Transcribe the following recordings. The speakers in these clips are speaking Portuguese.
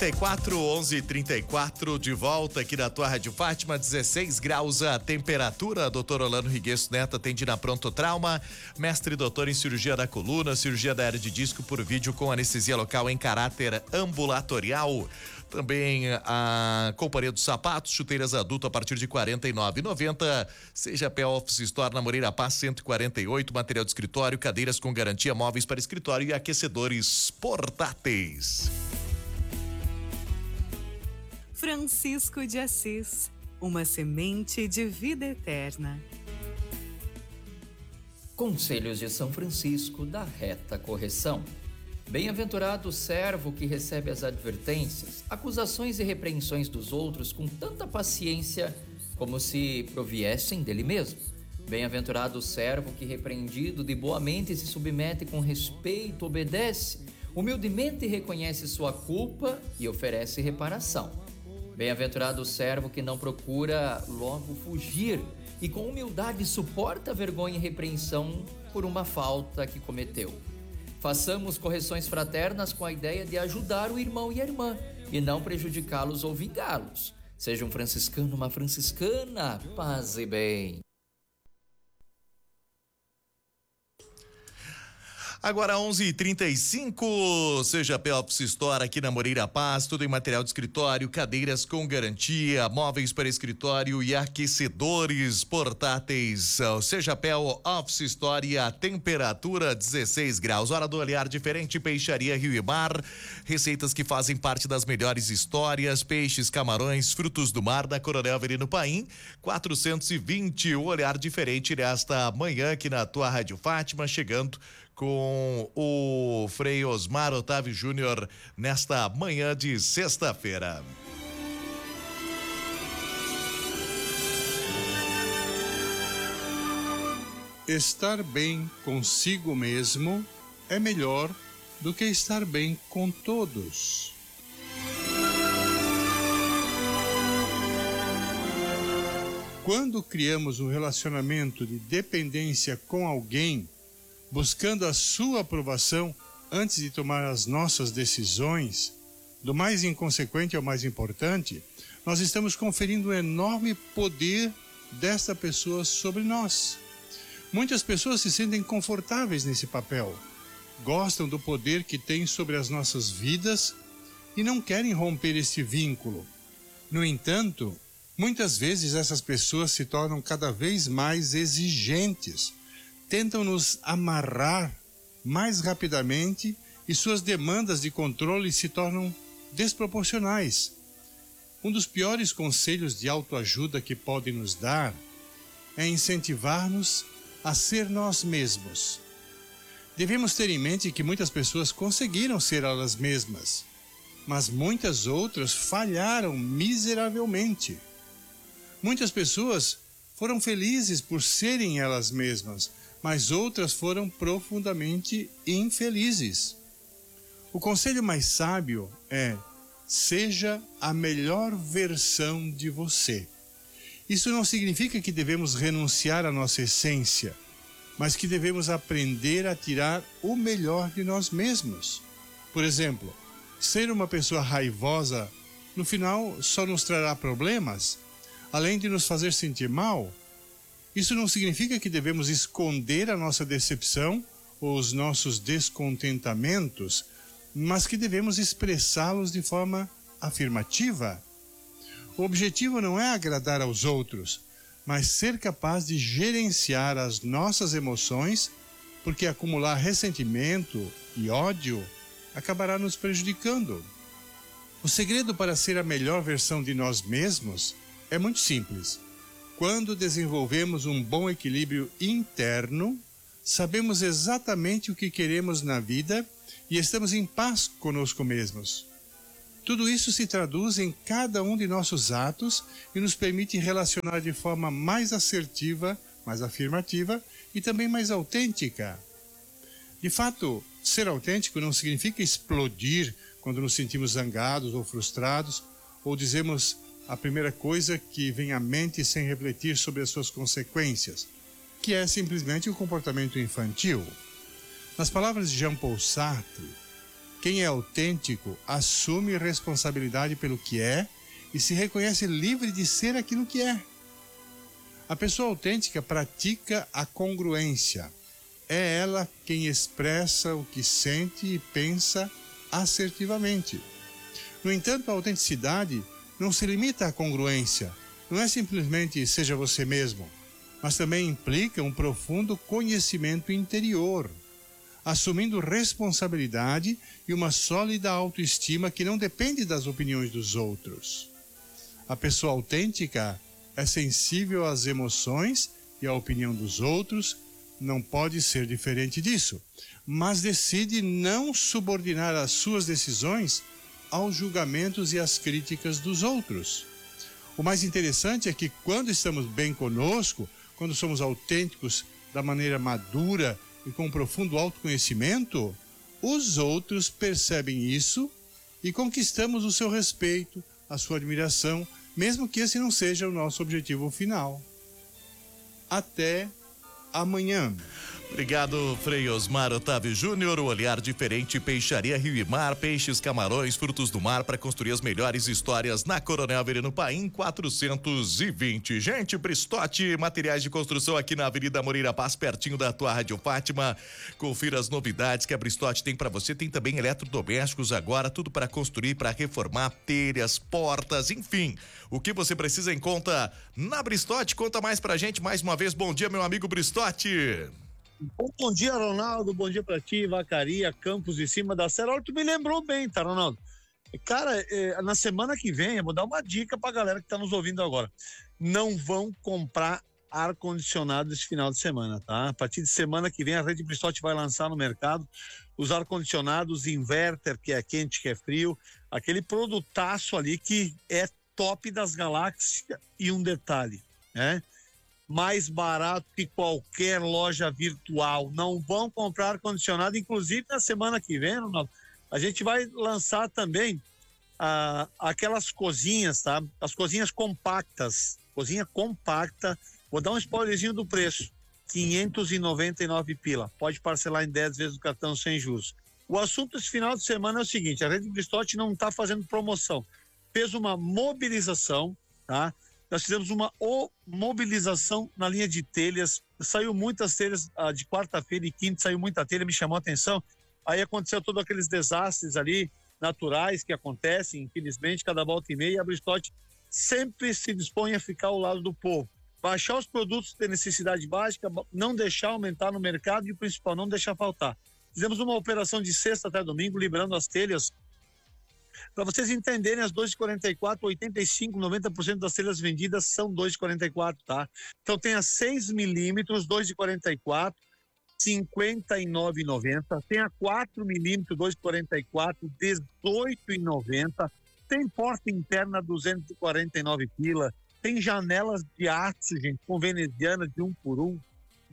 34 11 34 de volta aqui na tua Rádio Fátima, 16 graus a temperatura. Dr. Orlando Riguesso Neto atende na Pronto Trauma, mestre e doutor em cirurgia da coluna, cirurgia da hernia de disco por vídeo com anestesia local em caráter ambulatorial. Também a Companhia dos Sapatos, chuteiras adulto a partir de R$ 49,90. Seja Pé Office Store na Moreira Paz 148, material de escritório, cadeiras com garantia, móveis para escritório e aquecedores portáteis. Francisco de Assis, uma semente de vida eterna. Conselhos de São Francisco da reta correção. Bem-aventurado o servo que recebe as advertências, acusações e repreensões dos outros com tanta paciência como se proviessem dele mesmo. Bem-aventurado o servo que, repreendido de boa mente, se submete com respeito, obedece, humildemente reconhece sua culpa e oferece reparação. Bem-aventurado o servo que não procura logo fugir e com humildade suporta a vergonha e repreensão por uma falta que cometeu. Façamos correções fraternas com a ideia de ajudar o irmão e a irmã e não prejudicá-los ou vingá-los. Seja um franciscano, uma franciscana, paz e bem. Agora 11h35, seja Pé Office Store aqui na Moreira Paz, tudo em material de escritório, cadeiras com garantia, móveis para escritório e aquecedores portáteis. Seja Pé Office Store e a temperatura 16 graus. Hora do olhar diferente, Peixaria Rio e Mar, receitas que fazem parte das melhores histórias, peixes, camarões, frutos do mar da Coronel Avelino Paim, 420, o olhar diferente nesta manhã aqui na tua Rádio Fátima, chegando com o Frei Osmar Otávio Júnior nesta manhã de sexta-feira. Estar bem consigo mesmo é melhor do que estar bem com todos. Quando criamos um relacionamento de dependência com alguém, buscando a sua aprovação antes de tomar as nossas decisões, do mais inconsequente ao mais importante, nós estamos conferindo um enorme poder desta pessoa sobre nós. Muitas pessoas se sentem confortáveis nesse papel, gostam do poder que tem sobre as nossas vidas e não querem romper esse vínculo. No entanto, muitas vezes essas pessoas se tornam cada vez mais exigentes, tentam nos amarrar mais rapidamente e suas demandas de controle se tornam desproporcionais. Um dos piores conselhos de autoajuda que podem nos dar é incentivar-nos a ser nós mesmos. Devemos ter em mente que muitas pessoas conseguiram ser elas mesmas, mas muitas outras falharam miseravelmente. Muitas pessoas foram felizes por serem elas mesmas, mas outras foram profundamente infelizes. O conselho mais sábio é: seja a melhor versão de você. Isso não significa que devemos renunciar à nossa essência, mas que devemos aprender a tirar o melhor de nós mesmos. Por exemplo, ser uma pessoa raivosa, no final, só nos trará problemas, além de nos fazer sentir mal. Isso não significa que devemos esconder a nossa decepção ou os nossos descontentamentos, mas que devemos expressá-los de forma afirmativa. O objetivo não é agradar aos outros, mas ser capaz de gerenciar as nossas emoções, porque acumular ressentimento e ódio acabará nos prejudicando. O segredo para ser a melhor versão de nós mesmos é muito simples. Quando desenvolvemos um bom equilíbrio interno, sabemos exatamente o que queremos na vida e estamos em paz conosco mesmos. Tudo isso se traduz em cada um de nossos atos e nos permite relacionar de forma mais assertiva, mais afirmativa e também mais autêntica. De fato, ser autêntico não significa explodir quando nos sentimos zangados ou frustrados, ou dizemos a primeira coisa que vem à mente sem refletir sobre as suas consequências, que é simplesmente o comportamento infantil. Nas palavras de Jean-Paul Sartre, Quem é autêntico assume responsabilidade pelo que é e se reconhece livre de ser aquilo que é. A pessoa autêntica pratica a congruência. É ela quem expressa o que sente e pensa assertivamente. No entanto, a autenticidade não se limita à congruência. Não é simplesmente seja você mesmo, mas também implica um profundo conhecimento interior, assumindo responsabilidade e uma sólida autoestima que não depende das opiniões dos outros. A pessoa autêntica é sensível às emoções e à opinião dos outros, não pode ser diferente disso, mas decide não subordinar as suas decisões aos julgamentos e às críticas dos outros. O mais interessante é que quando estamos bem conosco, quando somos autênticos da maneira madura e com profundo autoconhecimento, os outros percebem isso e conquistamos o seu respeito, a sua admiração, mesmo que esse não seja o nosso objetivo final. Até amanhã. Obrigado, Frei Osmar Otávio Júnior. O olhar diferente, Peixaria Rio e Mar, peixes, camarões, frutos do mar para construir as melhores histórias na Coronel Averino Paim 420. Gente, Bristotti, materiais de construção aqui na Avenida Moreira Paz, pertinho da tua Rádio Fátima. Confira as novidades que a Bristotti tem para você. Tem também eletrodomésticos agora, tudo para construir, para reformar, telhas, portas, enfim. O que você precisa encontra na Bristotti. Conta mais pra gente mais uma vez. Bom dia, meu amigo Bristotti. Bom dia, Ronaldo. Bom dia pra ti, Vacaria, Campos de Cima da Serra. Olha, tu me lembrou bem, tá, Ronaldo? Cara, na semana que vem, eu vou dar uma dica pra galera que tá nos ouvindo agora. Não vão comprar ar-condicionado esse final de semana, tá? A partir de semana que vem, a Rede Bristotti vai lançar no mercado os ar-condicionados inverter, que é quente, que é frio, aquele produtaço ali que é top das galáxias. E um detalhe, né? Mais barato que qualquer loja virtual. Não vão comprar ar-condicionado, inclusive na semana que vem, Ronaldo, a gente vai lançar também aquelas cozinhas, tá? As cozinhas compactas. Cozinha compacta. Vou dar um spoilerzinho do preço. 599 pila. Pode parcelar em 10 vezes o cartão sem juros. O assunto esse final de semana é o seguinte: a Rede Bristotti não está fazendo promoção. Fez uma mobilização, tá? Nós fizemos uma mobilização na linha de telhas. Saiu muitas telhas de quarta-feira e quinta, saiu muita telha, me chamou a atenção. Aí aconteceu todos aqueles desastres ali, naturais, que acontecem, infelizmente, cada volta e meia. A Bristotti sempre se dispõe a ficar ao lado do povo. Baixar os produtos de necessidade básica, não deixar aumentar no mercado e, o principal, não deixar faltar. Fizemos uma operação de sexta até domingo, liberando as telhas. Para vocês entenderem, as 2,44, 85, 90% das telhas vendidas são 2,44, tá? Então tem a 6 milímetros, 2,44, 59,90. Tem a 4 milímetros, 2,44, 18,90. Tem porta interna, 249 pila. Tem janelas de aço, gente, com veneziana de 1 por 1,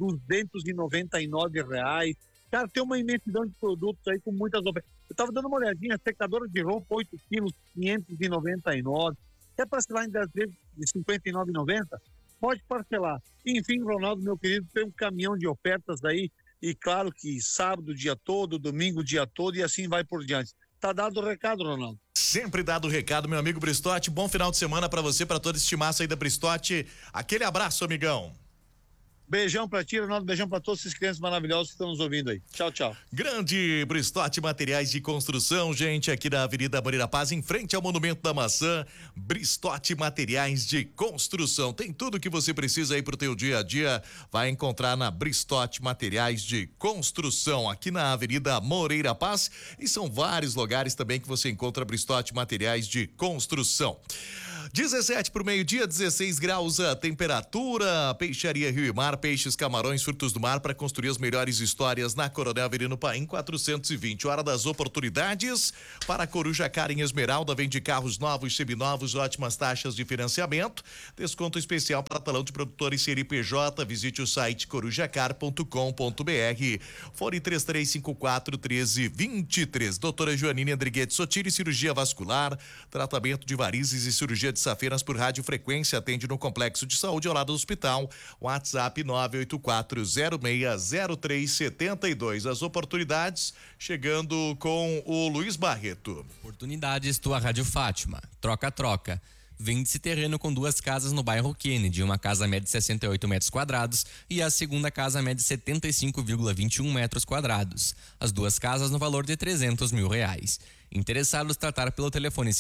R$299. Cara, tem uma imensidão de produtos aí com muitas ofertas. Eu tava dando uma olhadinha, secadora de roupa, 8 quilos, 599. Quer parcelar em 10 vezes de 59,90? Pode parcelar. Enfim, Ronaldo, meu querido, tem um caminhão de ofertas aí. E claro que sábado o dia todo, domingo o dia todo e assim vai por diante. Tá dado o recado, Ronaldo. Sempre dado o recado, meu amigo Bristotti. Bom final de semana pra você, pra todo este massa aí da Bristotti. Aquele abraço, amigão. Beijão pra ti, Ronaldo, beijão pra todos esses clientes maravilhosos que estão nos ouvindo aí. Tchau, tchau. Grande Bristotti Materiais de Construção, gente, aqui da Avenida Moreira Paz, em frente ao Monumento da Maçã. Bristotti Materiais de Construção. Tem tudo que você precisa aí pro teu dia a dia, vai encontrar na Bristotti Materiais de Construção, aqui na Avenida Moreira Paz. E são vários lugares também que você encontra Bristotti Materiais de Construção. 17 pro meio-dia, 16 graus a temperatura. Peixaria Rio e Mar, peixes, camarões, frutos do mar para construir as melhores histórias na Coronel Averino Paim 420. Hora das oportunidades para a Coruja Car em Esmeralda. Vende carros novos, seminovos, ótimas taxas de financiamento. Desconto especial para talão de produtores CNPJ. Visite o site corujacar.com.br. Fone 3354-1323. Doutora Joanine Andriguete Sotiri, cirurgia vascular, tratamento de varizes e cirurgia de safenas por radiofrequência. Atende no Complexo de Saúde ao lado do hospital. WhatsApp 984060372. As oportunidades chegando com o Luiz Barreto. Oportunidades tua Rádio Fátima. Troca-troca. Vende-se terreno com 2 casas no bairro Kennedy. Uma casa mede 68 metros quadrados e a segunda casa mede 75,21 metros quadrados. As 2 casas no valor de R$300 mil. Interessados, tratar pelo telefone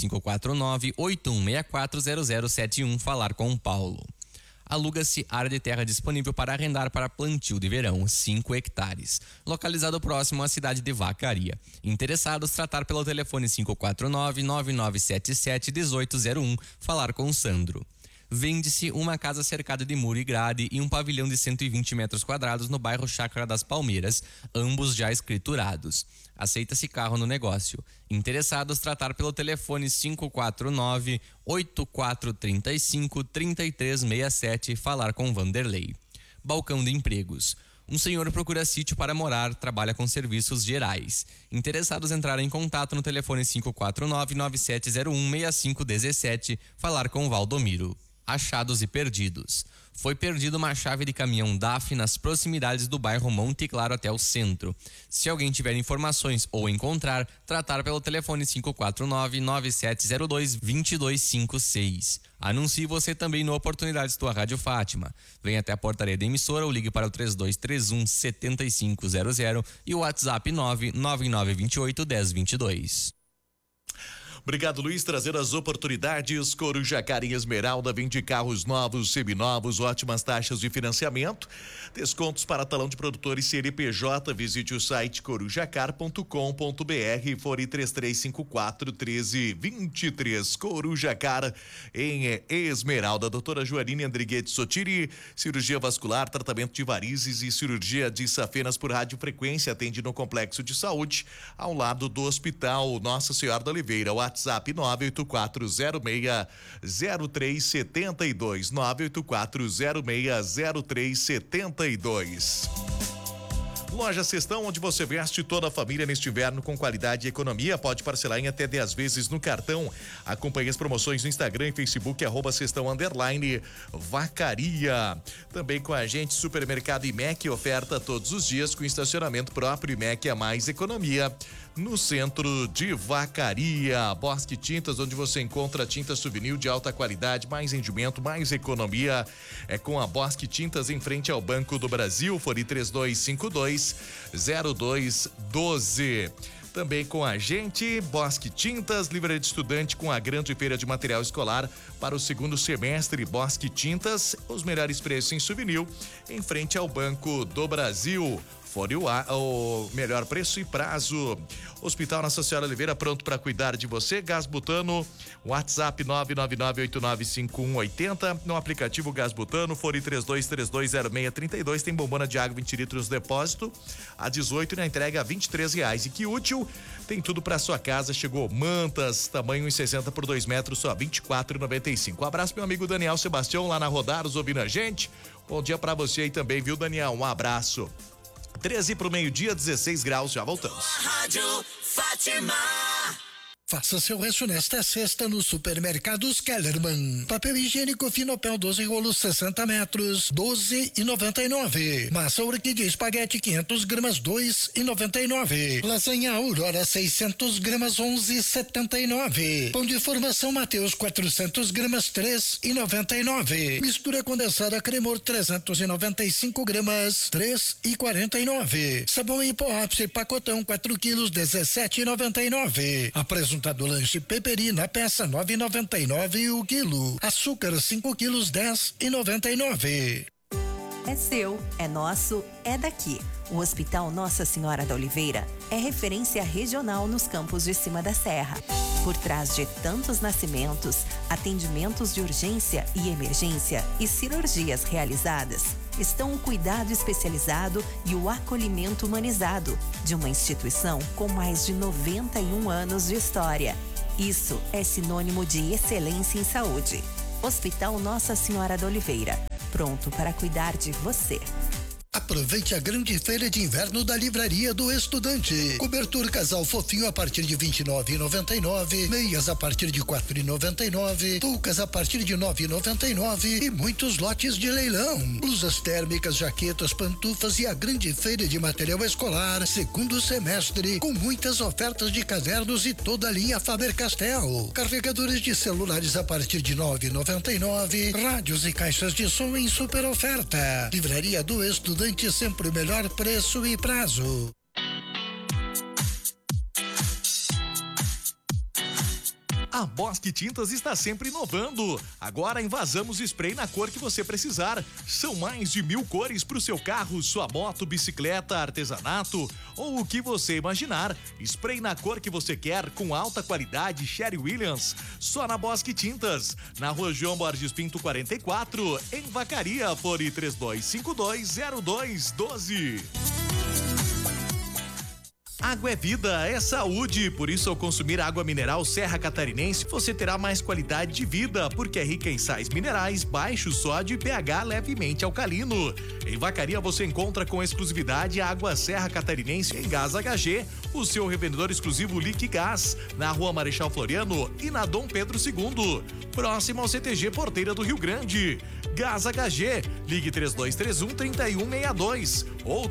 549-8164-0071, falar com o Paulo. Aluga-se área de terra disponível para arrendar para plantio de verão, 5 hectares. Localizado próximo à cidade de Vacaria. Interessados, tratar pelo telefone 549-9977-1801, falar com o Sandro. Vende-se uma casa cercada de muro e grade e um pavilhão de 120 metros quadrados no bairro Chácara das Palmeiras, ambos já escriturados. Aceita-se carro no negócio. Interessados, tratar pelo telefone 549-8435-3367, falar com Vanderlei. Balcão de empregos. Um senhor procura sítio para morar, trabalha com serviços gerais. Interessados, entrar em contato no telefone 549-9701-6517, falar com Valdomiro. Achados e perdidos. Foi perdida uma chave de caminhão DAF nas proximidades do bairro Monte Claro até o centro. Se alguém tiver informações ou encontrar, tratar pelo telefone 549-9702-2256. Anuncie você também no Oportunidades tua Rádio Fátima. Venha até a portaria da emissora ou ligue para o 3231-7500 e o WhatsApp 99928-1022. Obrigado, Luiz. Trazendo as oportunidades. Corujacar em Esmeralda vende carros novos, seminovos, ótimas taxas de financiamento. Descontos para talão de produtores CNPJ. Visite o site corujacar.com.br. Fone 3354-1323. Corujacar em Esmeralda. Doutora Joanine Andriguete Sotiri. Cirurgia vascular, tratamento de varizes e cirurgia de safenas por radiofrequência. Atende no Complexo de Saúde, ao lado do Hospital Nossa Senhora da Oliveira. WhatsApp 984060372. 984060372. Loja Cestão, onde você veste toda a família neste inverno com qualidade e economia. Pode parcelar em até 10 vezes no cartão. Acompanhe as promoções no Instagram e Facebook, @Cestão_Vacaria. Também com a gente, Supermercado IMEC, oferta todos os dias com estacionamento próprio. IMEC é mais economia no centro de Vacaria. Bosque Tintas, onde você encontra tinta souvenir de alta qualidade, mais rendimento, mais economia. É com a Bosque Tintas em frente ao Banco do Brasil. Fone 3252-0212. Também com a gente, Bosque Tintas, livraria de estudante com a grande feira de material escolar para o segundo semestre. Bosque Tintas, os melhores preços em souvenir em frente ao Banco do Brasil. Fone o melhor preço e prazo. Hospital Nossa Senhora Oliveira, pronto para cuidar de você. Gás Butano, WhatsApp 999895180. No aplicativo Gás Butano, fone 32320632. Tem bombona de água 20 litros no depósito a 18 e na entrega a R$23. E que útil, tem tudo para sua casa. Chegou mantas, tamanho 1,60 por 2 metros, só R$24,95. Um abraço, meu amigo Daniel Sebastião, lá na Rodaros, ouvindo a gente. Bom dia para você aí também, viu, Daniel? Um abraço. 13 pro meio-dia, 16 graus, já voltamos. Rádio Fátima. Faça seu rancho nesta sexta no Supermercados Kellerman. Papel higiênico Finopel 12 rolos 60 metros, 12,99. Massa orquídea espaguete 500 gramas, 2,99. Lasanha Aurora 600 gramas, 11,79. Pão de formação Mateus 400 gramas, 3,99. Mistura condensada Cremor 395 gramas, 3,49. Sabão em pó Ápice pacotão 4 quilos, 17,99. Do lanche Peperi na peça 9,99 o quilo. Açúcar 5 quilos 10,99. É seu, é nosso, é daqui. O Hospital Nossa Senhora da Oliveira é referência regional nos campos de cima da serra. Por trás de tantos nascimentos, atendimentos de urgência e emergência e cirurgias realizadas, estão o cuidado especializado e o acolhimento humanizado de uma instituição com mais de 91 anos de história. Isso é sinônimo de excelência em saúde. Hospital Nossa Senhora da Oliveira, pronto para cuidar de você. A Aproveite a grande feira de inverno da Livraria do Estudante. Cobertor casal fofinho a partir de R$ 29,99, meias a partir de R$ 4,99, toucas a partir de R$ 9,99 e muitos lotes de leilão. Blusas térmicas, jaquetas, pantufas e a grande feira de material escolar, segundo semestre, com muitas ofertas de cadernos e toda a linha Faber-Castell. Carregadores de celulares a partir de R$ 9,99, rádios e caixas de som em super oferta. Livraria do Estudante, sempre o melhor preço e prazo. A Bosque Tintas está sempre inovando. Agora envasamos spray na cor que você precisar. São mais de 1000 cores para o seu carro, sua moto, bicicleta, artesanato ou o que você imaginar. Spray na cor que você quer, com alta qualidade, Sherry Williams. Só na Bosque Tintas. Na Rua João Borges Pinto 44, em Vacaria, fone 32520212. Água é vida, é saúde, por isso ao consumir água mineral Serra Catarinense, você terá mais qualidade de vida, porque é rica em sais minerais, baixo sódio e pH levemente alcalino. Em Vacaria você encontra com exclusividade a água Serra Catarinense em Gás HG, o seu revendedor exclusivo Liquigás, na Rua Marechal Floriano e na Dom Pedro II, próximo ao CTG Porteira do Rio Grande. Gás HG, ligue 3231-3162 ou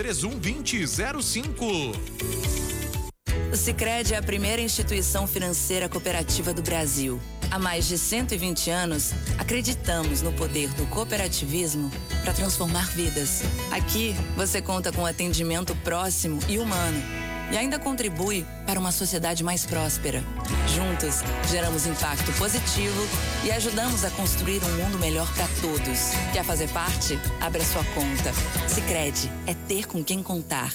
3231-2005. O Sicredi é a primeira instituição financeira cooperativa do Brasil. Há mais de 120 anos, acreditamos no poder do cooperativismo para transformar vidas. Aqui, você conta com atendimento próximo e humano e ainda contribui para uma sociedade mais próspera. Juntos, geramos impacto positivo e ajudamos a construir um mundo melhor para todos. Quer fazer parte? Abra sua conta. Sicredi é ter com quem contar.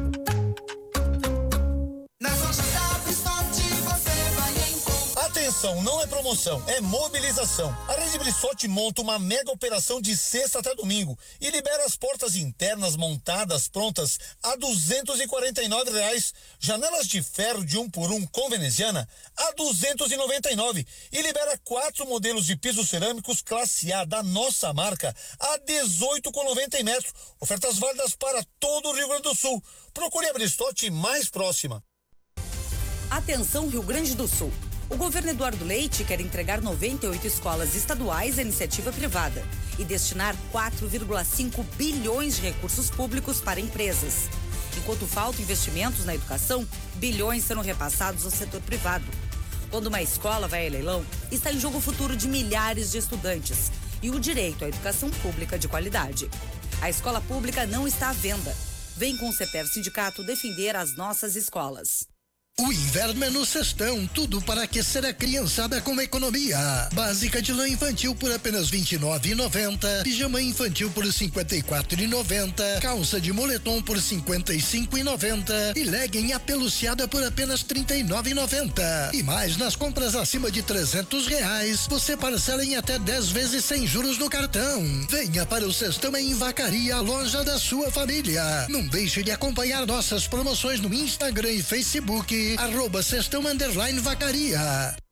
Atenção, não é promoção, é mobilização. A Rede Brissotti monta uma mega operação de sexta até domingo e libera as portas internas montadas prontas a R$ 249. Janelas de ferro de 1x1 com veneziana a R$ 299 e libera 4 modelos de pisos cerâmicos classe A da nossa marca a R$ 18,90 metros. Ofertas válidas para todo o Rio Grande do Sul. Procure a Brissotti mais próxima. Atenção, Rio Grande do Sul. O governo Eduardo Leite quer entregar 98 escolas estaduais à iniciativa privada e destinar 4,5 bilhões de recursos públicos para empresas. Enquanto faltam investimentos na educação, bilhões serão repassados ao setor privado. Quando uma escola vai a leilão, está em jogo o futuro de milhares de estudantes e o direito à educação pública de qualidade. A escola pública não está à venda. Vem com o CEPER Sindicato defender as nossas escolas. O inverno é no Sestão, tudo para aquecer a criançada com economia. Básica de lã infantil por apenas R$ 29,90, pijama infantil por R$ 54,90, calça de moletom por R$ 55,90 e legging apeluciada por apenas R$ 39,90. E mais, nas compras acima de R$300, você parcela em até 10 vezes sem juros no cartão. Venha para o Sestão em Vacaria, a loja da sua família. Não deixe de acompanhar nossas promoções no Instagram e Facebook. @Sestão_Vacaria.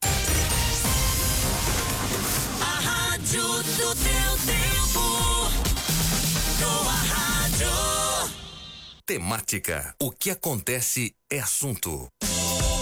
A rádio do teu tempo. Tua rádio. Temática. O que acontece é assunto.